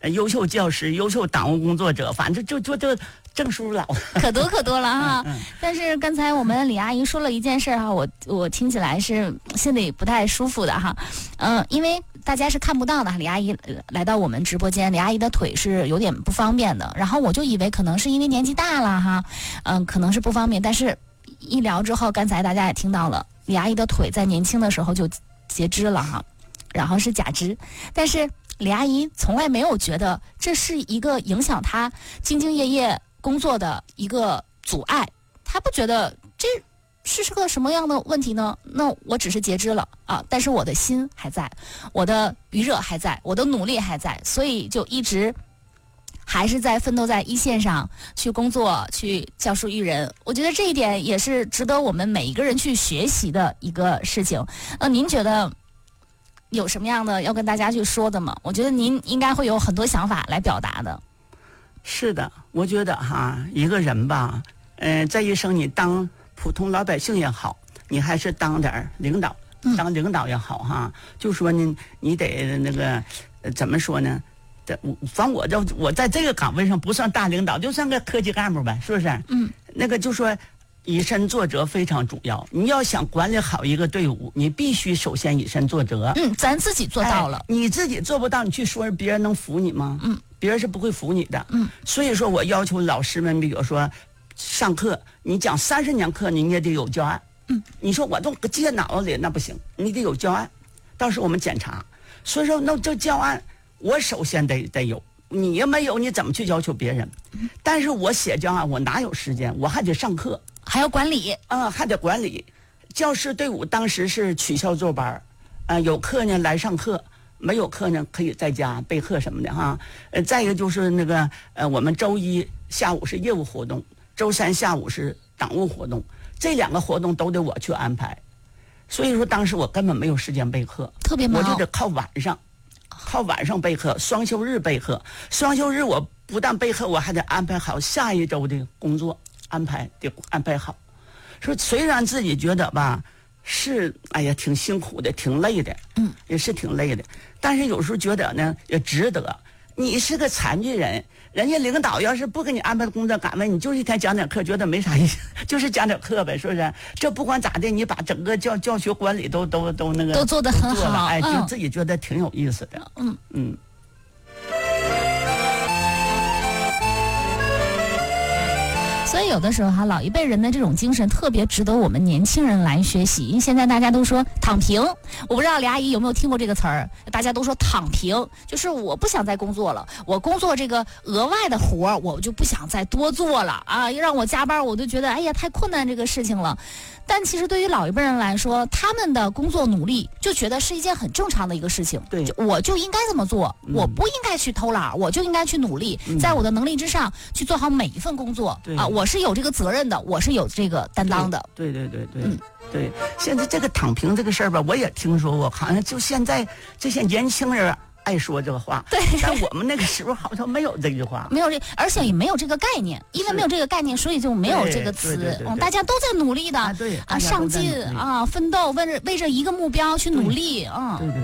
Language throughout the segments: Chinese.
优秀教师、优秀党务工作者，反正就证书老可多了哈。但是刚才我们李阿姨说了一件事哈，我听起来是心里不太舒服的哈。因为大家是看不到的，李阿姨来到我们直播间，李阿姨的腿是有点不方便的，然后我就以为可能是因为年纪大了哈，可能是不方便，但是一聊之后，刚才大家也听到了，李阿姨的腿在年轻的时候就截肢了哈，然后是假肢，但是李阿姨从来没有觉得这是一个影响她兢兢业业工作的一个阻碍，她不觉得这是个什么样的问题呢？那我只是截肢了啊，但是我的心还在，我的余热还在，我的努力还在，所以就一直还是在奋斗在一线上去工作，去教书育人。我觉得这一点也是值得我们每一个人去学习的一个事情。您觉得有什么样的要跟大家去说的吗？我觉得您应该会有很多想法来表达的。 是的，我觉得哈，一个人吧，在一生你当普通老百姓也好，你还是当点领导，当领导也好哈，就说呢，你得那个怎么说呢？反正我在这个岗位上不算大领导，就算个科级干部呗，是不是？那个就说以身作则非常重要。你要想管理好一个队伍，你必须首先以身作则。 咱自己做到了， 你自己做不到，你去说别人能服你吗？别人是不会服你的。所以说我要求老师们，比如说上课，你讲30年课，你也得有教案。你说我都记在脑子里，那不行，你得有教案，到时候我们检查。所以说，那这教案我首先得有，你要没有，你怎么去要求别人？但是我写教案，我哪有时间？我还得上课， 还要管理。 还得管理。教师队伍当时是取消坐班，有课呢来上课，没有课呢可以在家备课什么的哈。再一个就是那个我们周一下午是业务活动，周三下午是党务活动，这2个活动都得我去安排。所以说当时我根本没有时间备课， 特别忙， 我就得靠晚上备课，双休日备课。双休日我不但备课，我还得安排好下一周的工作安排，得安排好。说虽然自己觉得吧是挺辛苦的，挺累的，也是挺累的，但是有时候觉得呢也值得。你是个残疾人，人家领导要是不给你安排工作岗位，你就是一天讲点课，觉得没啥意思，就是讲点课呗，是不是？这不管咋的，你把整个教学管理都那个都做得很好， 就自己觉得挺有意思的。 所以有的时候哈，老一辈人的这种精神特别值得我们年轻人来学习。因为现在大家都说躺平，我不知道李阿姨有没有听过这个词儿？大家都说躺平，就是我不想再工作了，我工作这个额外的活儿，我就不想再多做了啊！让我加班，我就觉得太困难这个事情了。但其实对于老一辈人来说，他们的工作努力就觉得是一件很正常的一个事情。 对， 我就应该这么做，我不应该去偷懒，我就应该去努力，在我的能力之上去做好每一份工作啊！我是有这个责任的，我是有这个担当的。 对。对，现在这个躺平这个事儿吧，我也听说过，好像就现在这些年轻人爱说这个话， 对， 但我们那个时候好像没有这句话， 没有而且也没有这个概念，因为没有这个概念，所以就没有这个词。大家都在努力的，上进奋斗，为着一个目标去努力啊。 对。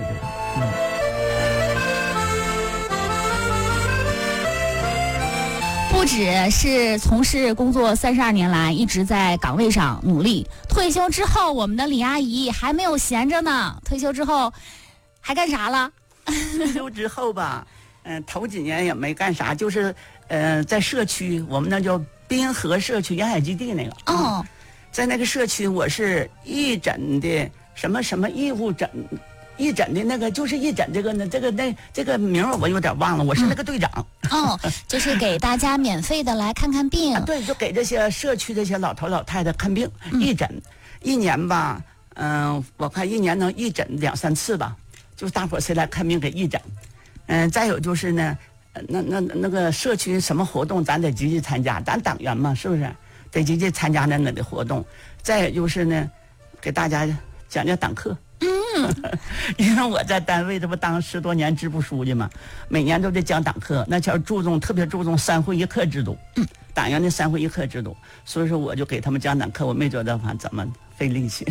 不只是从事工作32年来一直在岗位上努力，退休之后我们的李阿姨还没有闲着呢。退休之后还干啥了？ 退休之后吧，头几年也没干啥，就是在社区，我们那叫滨河社区沿海基地那个在那个社区我是义诊的什么义务诊。义诊的那个就是义诊这个名我有点忘了，我是那个队长。 就是给大家免费的来看看病。 对，就给这些社区这些老头老太太看病，义诊一年吧，我看一年能义诊2、3次吧，就是大伙谁来看病给义诊。再有就是呢，那个社区什么活动咱得积极参加，咱党员嘛，是不是得积极参加那个的活动？再有就是呢，给大家讲党课。因为我在单位这不当10多年支部书记嘛，每年都得讲党课，那叫特别注重3会1课制度，党员的3会1课制度，所以说我就给他们讲党课，我没觉得怎么费力气。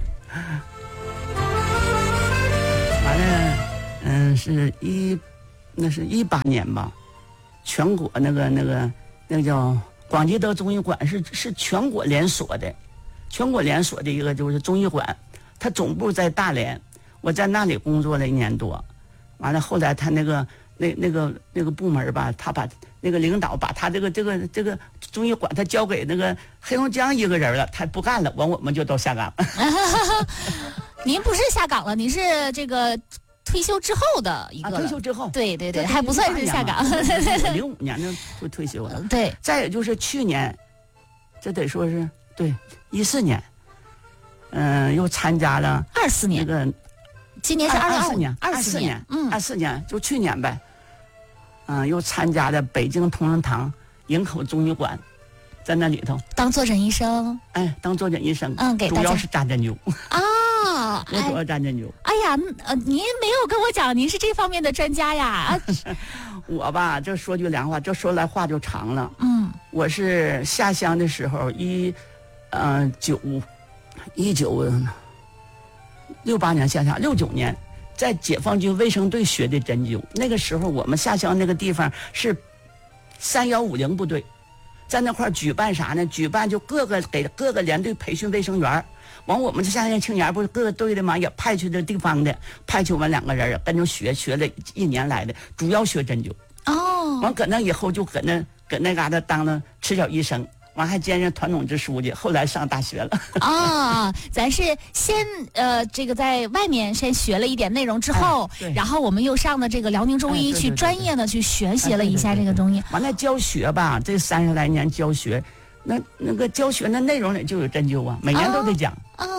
完了，是那是18年吧，全国那个叫广济德中医馆是全国连锁的，全国连锁的一个就是中医馆，它总部在大连，我在那里工作了1年多，完了后来他那个部门吧，他把那个领导把他这个中医馆他交给那个黑龙江一个人了，他不干了，我们就都下岗了。 您不是下岗了，您是这个退休之后的一个、 退休之后， 对，还不算是下岗。 05年就退休了。 对， 再有就是去年，这得说是对14年，又参加了 24年， 那个今年是 24年 ，24年 ，24年就去年呗，又参加了北京同仁堂营口中医馆，在那里头当坐诊医生， 当坐诊医生， 给大家主要是扎针灸啊， 我主要扎针灸。 哎呀，您没有跟我讲您是这方面的专家呀？ 我吧，这说句良话，这说来话就长了。我是下乡的时候1968年下乡，69年在解放军卫生队学的针灸。那个时候我们下乡那个地方是3150部队，在那块举办啥呢？举办就给各个连队培训卫生员。完我们这下乡青年不是各个队的嘛，也派去这地方的，派去我们2个人跟着学了1年来的，主要学针灸。完搁那以后就搁那嘎达当了赤脚医生，完还兼任团总支书记，后来上大学了。 咱是先这个在外面先学了一点内容之后，然后我们又上了这个辽宁中医去专业的去学习了一下这个中医。 完了教学吧，这30来年教学，那个教学那内容里就有针灸啊，每年都得讲。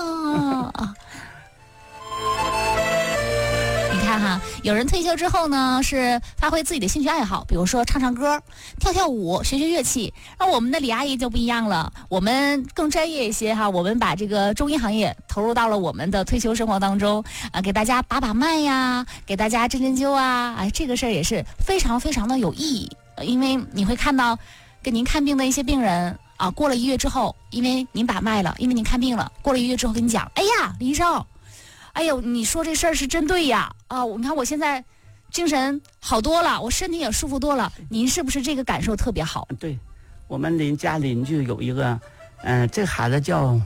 你看哈，有人退休之后呢，是发挥自己的兴趣爱好，比如说唱唱歌、跳舞、学乐器。那我们的李阿姨就不一样了，我们更专业一些哈，我们把这个中医行业投入到了我们的退休生活当中给大家把脉呀，给大家针针灸啊，这个事儿也是非常非常的有意义，因为你会看到给您看病的一些病人过了1月之后，因为您把脉了，因为您看病了，过了1月之后跟你讲，哎呀，李医生，哎呦，你说这事儿是真对呀！你看我现在精神好多了，我身体也舒服多了。您是不是这个感受特别好？ 对，我们家邻居有一个，这孩子叫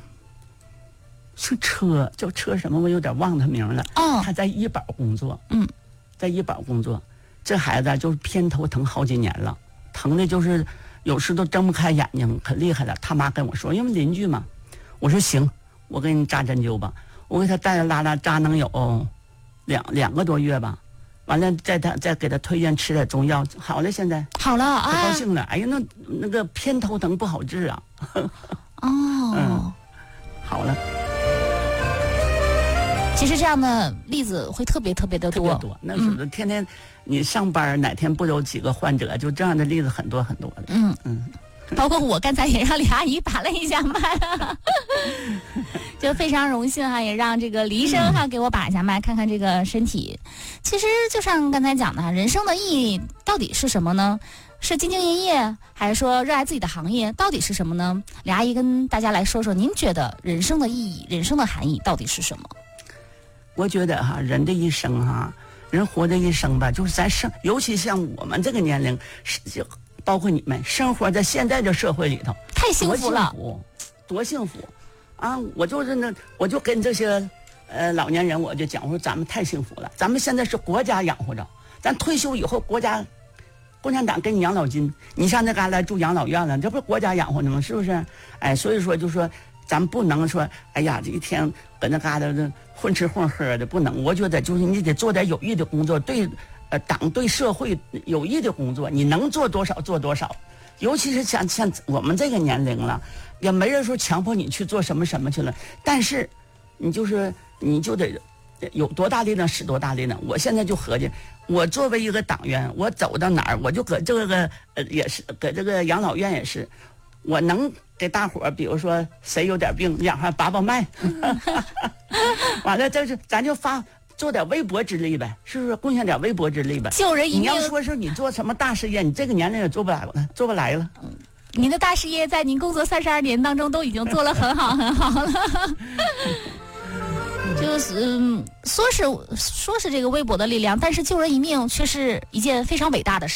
车什么，我有点忘他名了。他在医保工作。在医保工作，这孩子就是偏头疼好几年了，疼的就是有时都睁不开眼睛，可厉害了。他妈跟我说，因为邻居嘛，我说行，我给你扎针灸吧。我给他带拉扎能有两个多月吧，完了再给他推荐吃点中药，好了，现在好了， 可高兴了。哎呀，那个偏头疼不好治啊。好了。 其实这样的例子会特别特别的多， 那是不是天天你上班哪天不有几个患者？就这样的例子很多很多的。 包括我刚才也让李阿姨把了一下脉，就非常荣幸也让这个李医生给我把一下脉，看看这个身体。其实就像刚才讲的人生的意义到底是什么呢？是兢兢业业，还是说热爱自己的行业？到底是什么呢？李阿姨跟大家来说说，您觉得人生的意义、人生的含义到底是什么？ 我觉得人的一生人活的一生吧，就是咱尤其像我们这个年龄，包括你们生活在现在的社会里头， 太幸福了， 多幸福啊！我就跟这些老年人我就讲，我说咱们太幸福了，咱们现在是国家养活着，咱退休以后国家共产党给你养老金，你上那嘎来住养老院了，这不是国家养活你吗？是不是？所以说就说咱们不能说哎呀这一天搁那嘎达混吃混喝的，不能。我觉得就是你得做点有益的工作，对党对社会有益的工作，你能做多少做多少。尤其是像我们这个年龄了，也没人说强迫你去做什么什么去了，但是你就得有多大力量使多大力量。我现在就合计，我作为一个党员，我走到哪儿，我就搁这个也是搁这个养老院也是，我能给大伙儿，比如说谁有点病，两下把脉，完了咱就做点微薄之力呗，是不是？贡献点微薄之力呗。 救人一命。 你要说是你做什么大事业，你这个年龄也做不来了。 您的大事业在您工作32年当中都已经做了很好很好了。 就是说是这个微薄的力量，但是救人一命却是一件非常伟大的事。